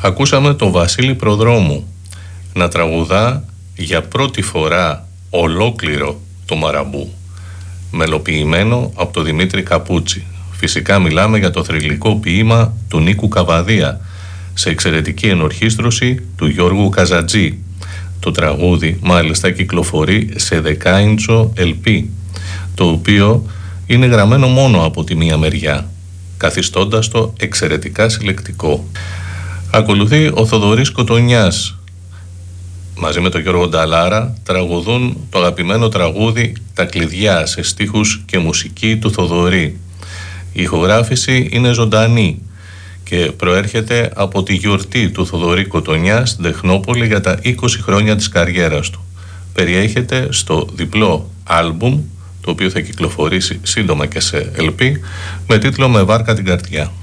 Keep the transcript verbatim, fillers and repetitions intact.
Ακούσαμε τον Βασίλη Προδρόμου να τραγουδά για πρώτη φορά ολόκληρο το Μαραμπού, μελοποιημένο από τον Δημήτρη Καπούτσι. Φυσικά μιλάμε για το θρυλικό ποίημα του Νίκου Καβαδία, σε εξαιρετική ενορχήστρωση του Γιώργου Καζατζή. Το τραγούδι μάλιστα κυκλοφορεί σε δεκάιντσο ελ πι, το οποίο είναι γραμμένο μόνο από τη μία μεριά, καθιστώντας το εξαιρετικά συλλεκτικό. Ακολουθεί ο Θοδωρής Κοτονιάς. Μαζί με τον Γιώργο Νταλάρα τραγουδούν το αγαπημένο τραγούδι «Τα κλειδιά» σε στίχους και μουσική του Θοδωρή. Η ηχογράφηση είναι ζωντανή και προέρχεται από τη γιορτή του Θοδωρή Κοτονιά στην Τεχνόπολη για τα είκοσι χρόνια της καριέρας του. Περιέχεται στο διπλό άλμπουμ, το οποίο θα κυκλοφορήσει σύντομα και σε ελ πι, με τίτλο «Με βάρκα την καρδιά».